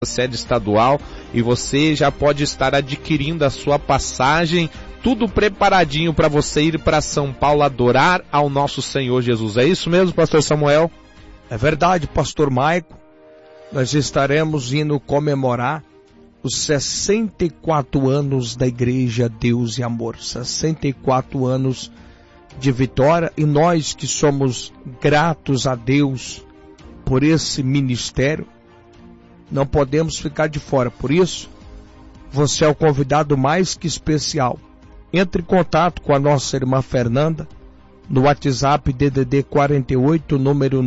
sede estadual, e você já pode estar adquirindo a sua passagem, tudo preparadinho para você ir para São Paulo adorar ao nosso Senhor Jesus. É isso mesmo, pastor Samuel? É verdade, pastor Maico. Nós estaremos indo comemorar os 64 anos da Igreja Deus e Amor, 64 anos de vitória, e nós que somos gratos a Deus por esse ministério, não podemos ficar de fora. Por isso, você é o convidado mais que especial. Entre em contato com a nossa irmã Fernanda no WhatsApp DDD 48, número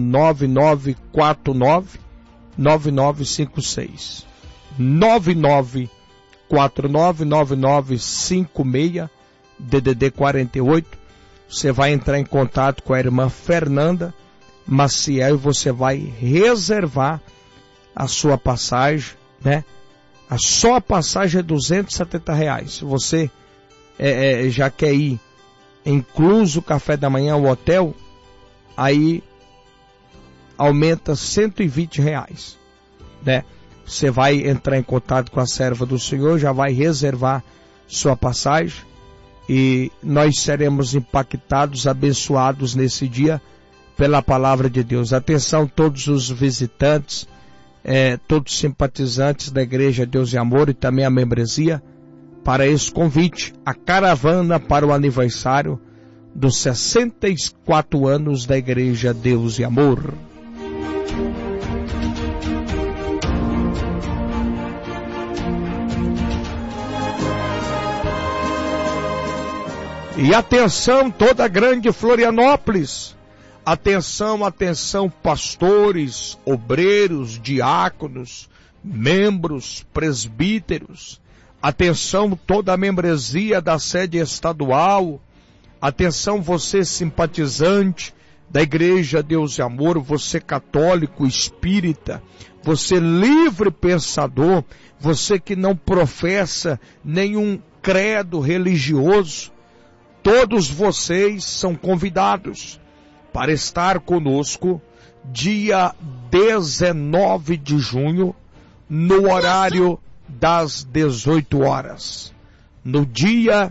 9949-9956. 9949-9956, DDD 48. Você vai entrar em contato com a irmã Fernanda Maciel e você vai reservar a sua passagem, né? Só a passagem é R$270. Se você já quer ir, incluso o café da manhã, o hotel, aí aumenta R$120, né? Você vai entrar em contato com a serva do Senhor, já vai reservar sua passagem e nós seremos impactados, abençoados nesse dia pela palavra de Deus. Atenção todos os visitantes, todos os simpatizantes da Igreja Deus e Amor e também a membresia, para esse convite, a caravana para o aniversário dos 64 anos da Igreja Deus e Amor. E atenção toda a grande Florianópolis, atenção, atenção pastores, obreiros, diáconos, membros, presbíteros, atenção toda a membresia da sede estadual, atenção você simpatizante da Igreja Deus e Amor, você católico, espírita, você livre pensador, você que não professa nenhum credo religioso, todos vocês são convidados para estar conosco dia 19 de junho, no horário das 18 horas. No dia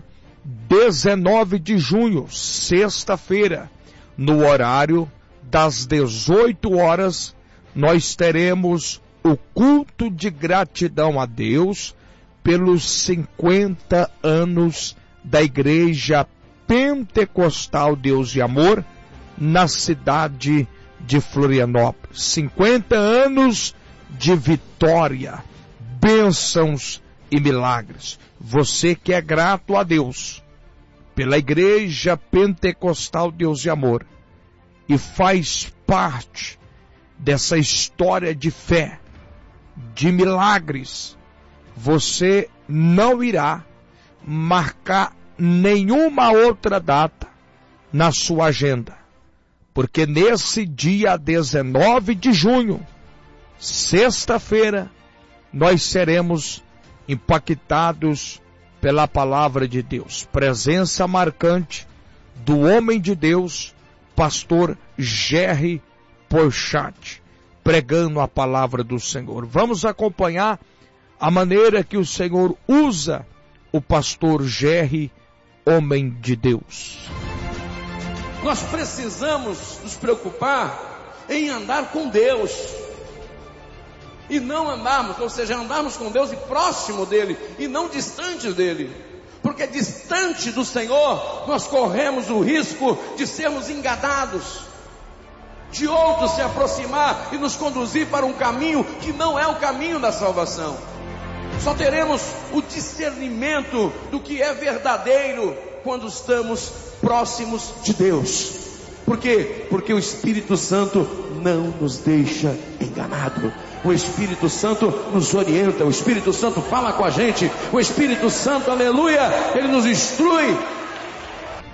19 de junho, sexta-feira, no horário das 18 horas, nós teremos o culto de gratidão a Deus pelos 50 anos da Igreja Pentecostal Deus e Amor na cidade de Florianópolis. 50 anos de vitória, bênçãos e milagres. Você que é grato a Deus pela Igreja Pentecostal Deus e Amor e faz parte dessa história de fé, de milagres, você não irá marcar nenhuma outra data na sua agenda, porque nesse dia 19 de junho, sexta-feira, nós seremos impactados pela palavra de Deus. Presença marcante do homem de Deus, pastor Jerry Porchat, pregando a palavra do Senhor. Vamos acompanhar a maneira que o Senhor usa o pastor Jerry, homem de Deus. Nós precisamos nos preocupar em andar com Deus e não andarmos, ou seja, andarmos com Deus e próximo dele e não distante dele, porque distante do Senhor nós corremos o risco de sermos enganados, de outro se aproximar e nos conduzir para um caminho que não é o caminho da salvação. Só teremos o discernimento do que é verdadeiro quando estamos próximos de Deus. Por quê? Porque o Espírito Santo não nos deixa enganado. O Espírito Santo nos orienta, o Espírito Santo fala com a gente, o Espírito Santo, aleluia, ele nos instrui.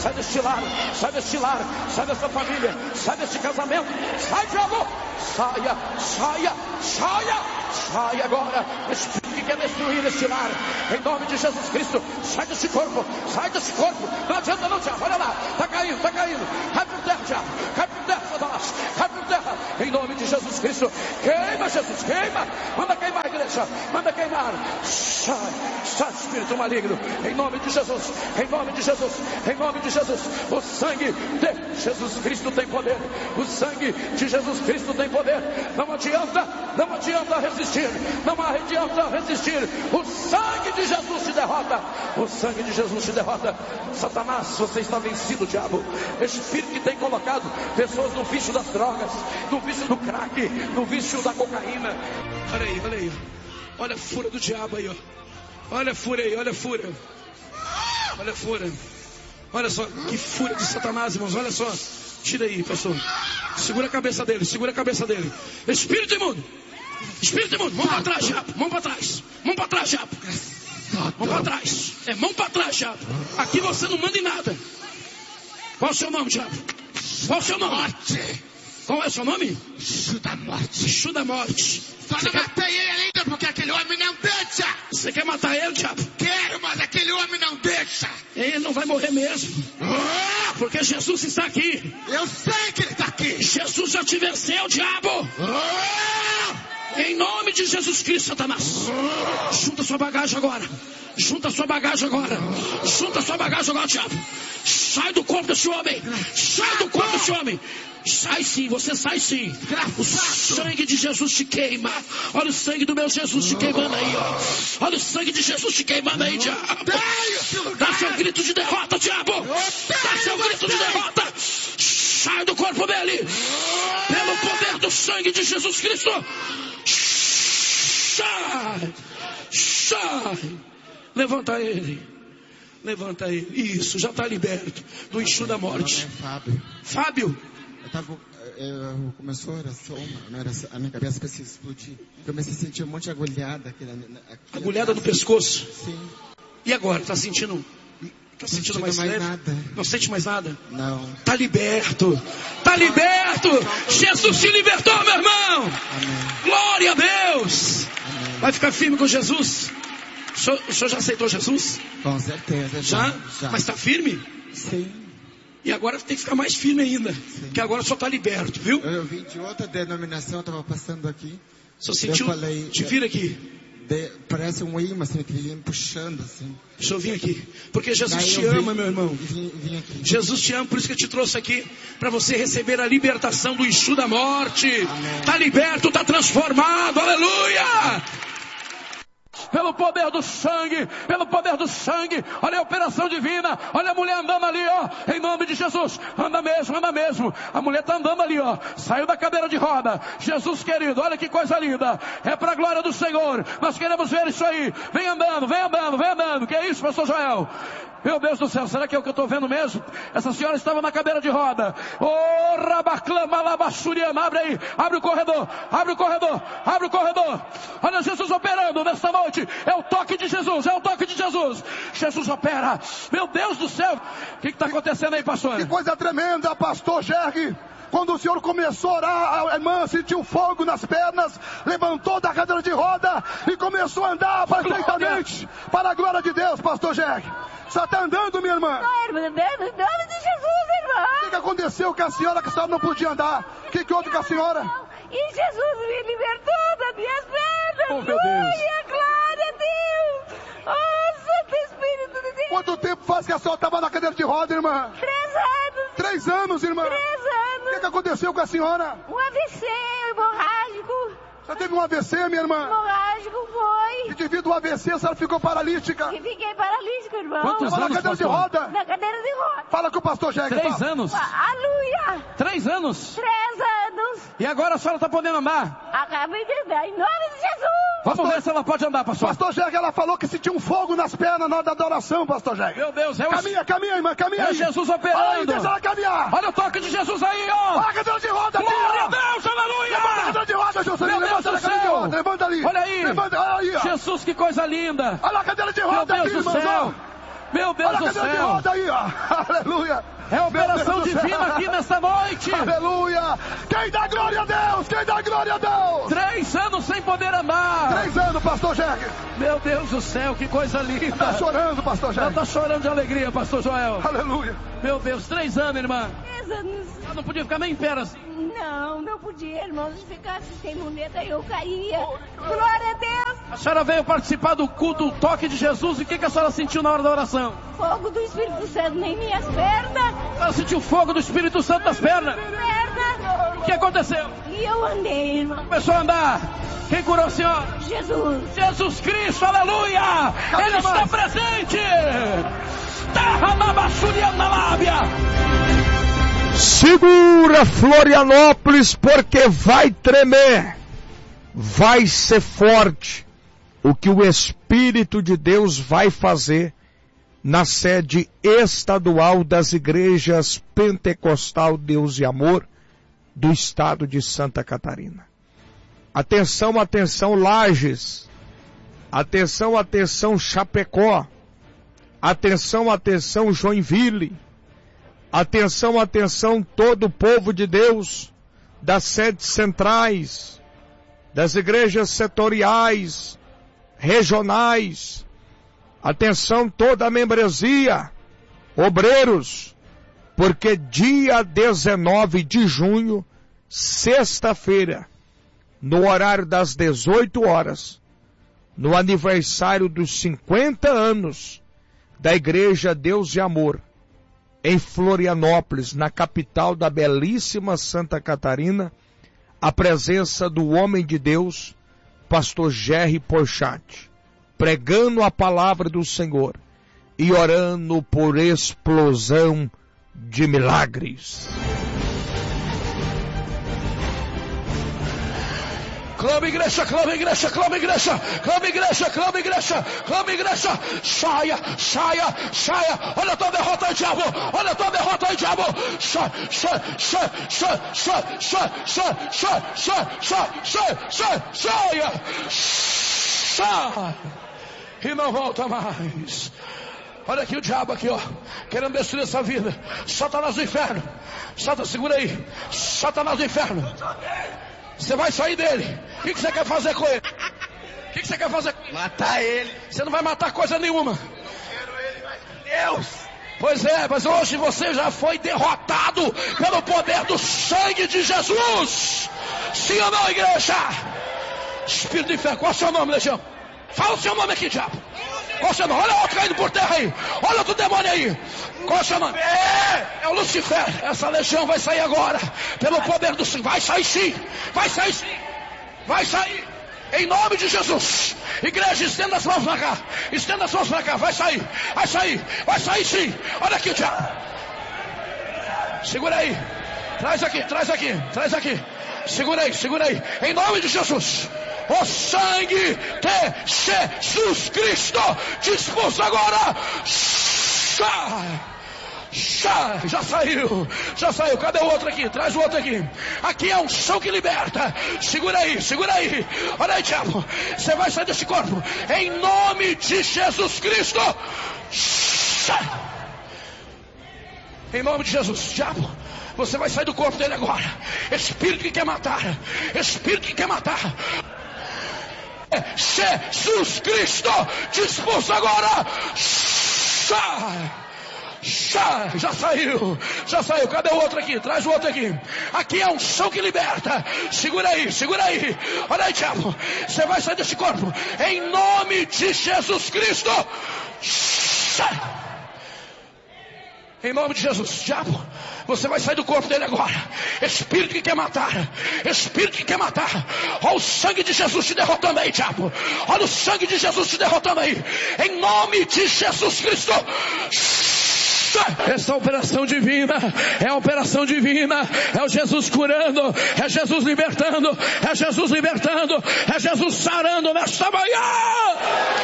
sai deste lar, sai deste lar, sai dessa família, sai deste casamento, sai, diabo, saia, saia, saia, saia agora, espírito que quer destruir este lar, em nome de Jesus Cristo, sai desse corpo, não adianta não, diabo, olha lá, está caindo, cai por terra, diabo, cai por terra, Satanás, cai por terra, em nome de Jesus Cristo, queima, Jesus, queima, manda queimar a igreja, manda queimar, sai espírito maligno, em nome de Jesus, em nome de Jesus, em nome de Jesus, o sangue de Jesus Cristo tem poder, o sangue de Jesus Cristo tem poder, não adianta resistir, não adianta resistir, o sangue de Jesus te derrota, o sangue de Jesus te derrota, Satanás, você está vencido, diabo, espírito que tem colocado pessoas no vício das drogas, no vício do crack, no vício da cocaína, olha aí, olha a fúria do diabo aí, ó. Olha a fúria aí, olha a fúria. Olha a fúria. Olha só, que fúria de Satanás, irmãos, olha só. Tira aí, pastor. Segura a cabeça dele, Espírito imundo, mão para trás, diabo, mão para trás, diabo. Mão para trás, mão para trás, diabo. Aqui você não manda em nada. Qual é o seu nome, diabo? Qual é o seu nome? Qual é o seu nome? Exu da morte. Só não matei ele ainda porque aquele homem não deixa. Você quer matar ele, diabo? Quero, mas aquele homem não deixa. Ele não vai morrer mesmo. Porque Jesus está aqui. Eu sei que ele está aqui. Jesus já te venceu, diabo. Em nome de Jesus Cristo, Satanás. Junta sua bagagem agora. Junta sua bagagem agora, diabo. Sai do corpo desse homem. Sai sim, você sai sim. O sangue de Jesus te queima. Olha o sangue do meu Jesus te queimando aí, ó. Olha o sangue de Jesus te queimando aí, diabo. Dá seu grito de derrota, diabo. Dá seu grito de derrota. Sai do corpo dele. Pelo poder do sangue de Jesus Cristo. Sai. Levanta ele. Isso, já está liberto do Exu da morte. Fábio. Começou a oração, a minha cabeça começou a explodir. Comecei a sentir um monte de agulhada. Agulhada no pescoço? Sim. E agora? Está sentindo mais leve? Nada. Não sente mais nada? Não. Está liberto. Jesus te libertou, meu irmão. Amém. Glória a Deus. Amém. Vai ficar firme com Jesus? O senhor já aceitou Jesus? Com certeza. Já? Mas está firme? Sim. E agora tem que ficar mais firme ainda. Porque agora só está liberto, viu? Eu vim de outra denominação, eu estava passando aqui. Só sentiu? Te vira aqui. Parece um imã, assim, que vem puxando, assim. Deixa eu vir aqui. Porque Jesus te ama, meu irmão. Vim aqui. Jesus te ama, por isso que eu te trouxe aqui. Para você receber a libertação do Exu da morte. Está liberto, está transformado. Aleluia! Pelo poder do sangue, olha a operação divina, olha a mulher andando ali, ó, em nome de Jesus, anda mesmo, a mulher está andando ali, ó, saiu da cadeira de roda, Jesus querido, olha que coisa linda, é para a glória do Senhor, nós queremos ver isso aí, vem andando, que é isso, pastor Joel? Meu Deus do céu, será que é o que eu estou vendo mesmo? Essa senhora estava na cadeira de roda. Oh, rabaclama, labassuriama, abre aí, abre o corredor. Olha Jesus operando nesta noite. É o toque de Jesus. Jesus opera. Meu Deus do céu. O que está acontecendo aí, pastor? Que coisa tremenda, pastor Gerg. Quando o senhor começou a orar, a irmã sentiu fogo nas pernas, levantou da cadeira de roda e começou a andar perfeitamente. Para a glória de Deus, pastor Gerg. Só está andando, minha irmã. Não, irmã, em nome de Jesus, irmã. O que aconteceu com a senhora não podia andar? O que houve com a senhora? E Jesus me libertou das minhas pernas. Oh, meu Deus. Glória a Deus. Oh, Santo Espírito de Deus. Quanto tempo faz que a senhora estava na cadeira de roda, irmã? 3 anos. 3 anos, irmã. 3 anos. O que aconteceu com a senhora? Um AVC hemorrágico. Você teve um AVC, minha irmã? Hemorrágico foi. E devido ao AVC, a senhora ficou paralítica. E fiquei paralítico, irmão. Quantos Estava anos, na cadeira de pastor? roda. Na cadeira de roda. Fala com o pastor Jäger. 3 anos? Aleluia. 3 anos? 3 anos. E agora a senhora está podendo andar? Acabei de andar, em nome de Jesus. Vamos ver se ela pode andar, pastor. Pastor Jäger, ela falou que sentiu um fogo nas pernas na hora da adoração, pastor Jäger. Meu Deus, Caminha, irmã, caminha é aí. Jesus Aí, operando. deixa ela caminhar. Olha o toque de Jesus aí, ó. Olha a cadeira de roda ali, Glória a ó. Deus, aleluia. Levanta a cadeira de roda, Jesus. Meu Levanta Deus a do cadeira de céu. roda. Levanta ali. Olha aí. Levanta, olha aí, ó. Jesus, que coisa linda. Olha a cadeira de Meu roda Deus aqui, do irmão. céu. Meu Deus Olha a do cadeira de céu. roda aí, ó. Aleluia. É operação Meu Deus do divina céu. aqui nessa noite. Aleluia. Quem dá glória a Deus? Quem dá glória a Deus? 3 anos sem poder andar. 3 anos, pastor Jerry. Meu Deus do céu, que coisa linda. Tá chorando, pastor Ela Jerry. tá chorando de alegria, pastor Joel. Aleluia. Meu Deus, 3 anos, irmã. 3 anos. Ela não podia ficar nem em pé assim. Não podia, irmão. Se ficasse sem muleta, eu caía. Glória a Deus. A senhora veio participar do culto, do toque de Jesus. E o que a senhora sentiu na hora da oração? Fogo do Espírito Santo em minhas pernas. Ela sentiu o fogo do Espírito Santo nas pernas. O que aconteceu? E eu andei, irmão. Começou a andar. Quem curou a senhora? Jesus. Jesus Cristo, aleluia! Ele está presente! Terra na baixuria na lábia! Segura Florianópolis, porque vai tremer, vai ser forte o que o Espírito de Deus vai fazer na sede estadual das igrejas Pentecostal Deus e Amor do estado de Santa Catarina. Atenção, atenção Lages, atenção Chapecó, atenção Joinville, atenção todo o povo de Deus, das sedes centrais, das igrejas setoriais, regionais, atenção toda a membresia, obreiros, porque dia 19 de junho, sexta-feira, no horário das 18 horas, no aniversário dos 50 anos da Igreja Deus e Amor, em Florianópolis, na capital da belíssima Santa Catarina, a presença do homem de Deus, pastor Jerry Porchat, pregando a palavra do Senhor e orando por explosão de milagres. Clama igreja, clama igreja, clama igreja, clama igreja, clama igreja, clama igreja, saia, olha a tua derrota aí, diabo, olha a tua derrota aí, diabo, saia, e não volta mais. Olha aqui o diabo aqui, ó, querendo destruir essa vida. Satanás do inferno, segura aí, Satanás do inferno. Você vai sair dele. O que você quer fazer com ele? O que você quer fazer com ele? Matar ele. Você não vai matar coisa nenhuma. Eu quero ele, mas Deus. Pois é, mas hoje você já foi derrotado pelo poder do sangue de Jesus. Sim ou não, igreja? Espírito do inferno, qual é o seu nome, legião? Fala o seu nome aqui, diabo. Qual é o seu nome? Olha outro caindo por terra aí. Olha outro demônio aí. Qual é o seu nome? É o Lucifer. Essa legião vai sair agora. Pelo poder do sangue. Vai sair sim. Vai sair sim. Vai sair. Em nome de Jesus. Igreja, estenda as mãos pra cá. Estenda as mãos pra cá. Vai sair. Vai sair. Vai sair sim. Olha aqui o diabo. Segura aí. Traz aqui. Segura aí. Em nome de Jesus. O sangue de Jesus Cristo te expulsa agora. Já saiu. Cadê o outro aqui? Traz o outro aqui. Aqui é um unção que liberta. Segura aí. Olha aí, diabo. Você vai sair desse corpo. Em nome de Jesus Cristo. Em nome de Jesus, diabo. Você vai sair do corpo dele agora. Espírito que quer matar. Jesus Cristo te expulsa agora. Já saiu. Cadê o outro aqui? Traz o outro aqui. Aqui é um unção que liberta. Segura aí. Olha aí, diabo. Você vai sair desse corpo. Em nome de Jesus Cristo. Em nome de Jesus, diabo. Você vai sair do corpo dele agora. Espírito que quer matar. Olha o sangue de Jesus te derrotando aí, diabo. Olha o sangue de Jesus te derrotando aí. Em nome de Jesus Cristo. Essa operação divina é a operação divina. É o Jesus curando. É Jesus libertando. É Jesus sarando nesta manhã.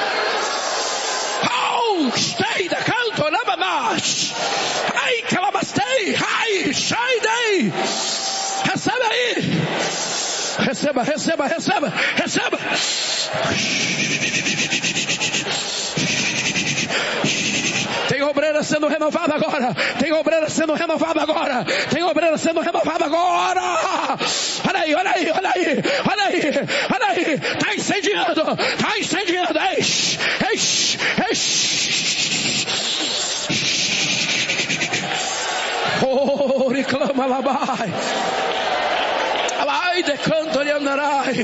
Oh, stay the canto na manás. Ai, calabastei. Ai, sai daí. Recebe aí. Receba. sendo renovada agora. Tem obreira sendo renovada agora. Tem obreira sendo renovada agora. Olha aí, olha aí, olha aí, olha aí, olha aí. Está incendiando, está incendiando. Oh, reclama labai. Vai de canto e andarai.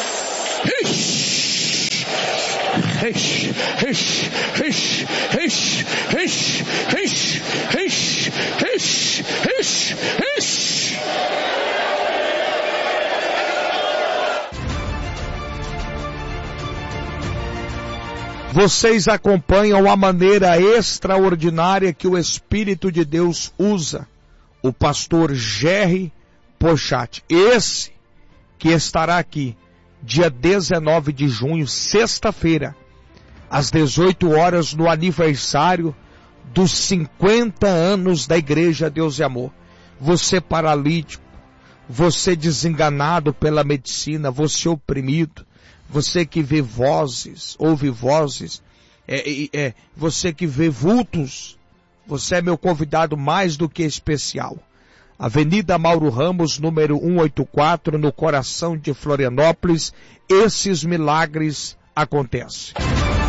Vocês acompanham a maneira extraordinária que o Espírito de Deus usa o pastor Jerry Pochat, esse que estará aqui dia 19 de junho, sexta-feira, às 18 horas, no aniversário dos 50 anos da Igreja Deus e Amor. Você paralítico, você desenganado pela medicina, você oprimido, você que vê vozes, ouve vozes, você que vê vultos, você é meu convidado mais do que especial. Avenida Mauro Ramos, número 184, no coração de Florianópolis. Esses milagres acontecem.